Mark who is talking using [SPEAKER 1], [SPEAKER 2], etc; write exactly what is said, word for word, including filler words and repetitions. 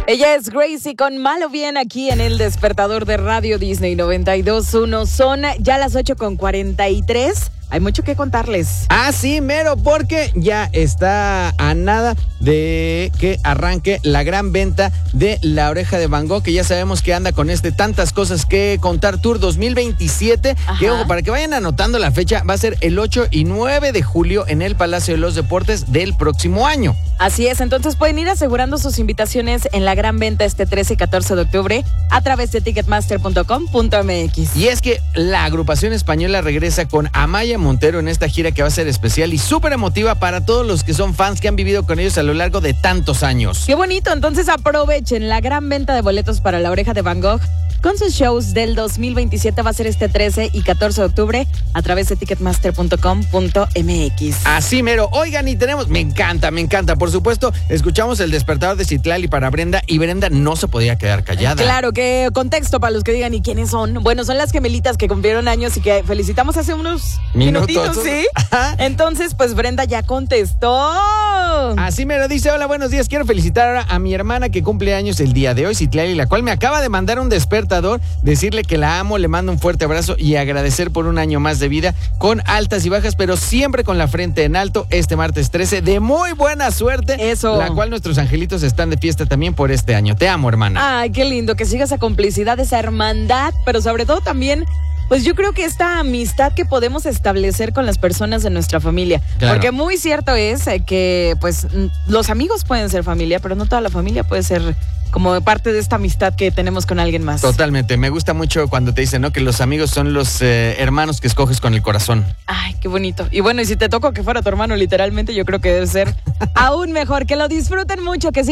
[SPEAKER 1] Ella es Gracie con Malo Bien aquí en el despertador de Radio Disney noventa y dos punto uno. Son ya las ocho con cuarenta y tres. Hay mucho que contarles.
[SPEAKER 2] Ah, sí, mero, porque ya está a nada de que arranque la gran venta de La Oreja de Van Gogh, que ya sabemos que anda con este Tantas Cosas que Contar Tour dos mil veintisiete.
[SPEAKER 1] Ajá.
[SPEAKER 2] Que, ojo, para que vayan anotando la fecha, va a ser el ocho y nueve de julio en el Palacio de los Deportes del próximo año.
[SPEAKER 1] Así es, entonces pueden ir asegurando sus invitaciones en la gran venta este trece y catorce de octubre a través de ticketmaster punto com punto m x.
[SPEAKER 2] Y es que la agrupación española regresa con Amaya Montero en esta gira que va a ser especial y súper emotiva para todos los que son fans que han vivido con ellos a lo largo de tantos años.
[SPEAKER 1] Qué bonito, entonces aprovechen la gran venta de boletos para La Oreja de Van Gogh con sus shows del dos mil veintisiete. Va a ser este trece y catorce de octubre a través de ticketmaster punto com punto m x.
[SPEAKER 2] Así mero, oigan, y tenemos, me encanta, me encanta, por supuesto, escuchamos el despertador de Citlali para Brenda y Brenda no se podía quedar callada.
[SPEAKER 1] Claro, que contexto para los que digan, ¿y quiénes son? Bueno, son las gemelitas que cumplieron años y que felicitamos hace unos
[SPEAKER 2] Minutos.
[SPEAKER 1] minutitos, ¿sí? Entonces, pues Brenda ya contestó.
[SPEAKER 2] Así mero, dice, hola, buenos días, quiero felicitar ahora a mi hermana que cumple años el día de hoy, Citlali, la cual me acaba de mandar un despertador, decirle que la amo, le mando un fuerte abrazo y agradecer por un año más de vida, con altas y bajas, pero siempre con la frente en alto, este martes trece, de muy buena suerte.
[SPEAKER 1] Eso.
[SPEAKER 2] La cual nuestros angelitos están de fiesta también por este año. Te amo, hermana.
[SPEAKER 1] Ay, qué lindo, que siga esa complicidad, esa hermandad, pero sobre todo también, pues yo creo que esta amistad que podemos establecer con las personas de nuestra familia.
[SPEAKER 2] Claro.
[SPEAKER 1] Porque muy cierto es que, pues, los amigos pueden ser familia, pero no toda la familia puede ser como parte de esta amistad que tenemos con alguien más.
[SPEAKER 2] Totalmente. Me gusta mucho cuando te dicen, ¿no? Que los amigos son los eh, hermanos que escoges con el corazón.
[SPEAKER 1] Ay, qué bonito. Y bueno, y si te tocó que fuera tu hermano, literalmente, yo creo que debe ser aún mejor. Que lo disfruten mucho, que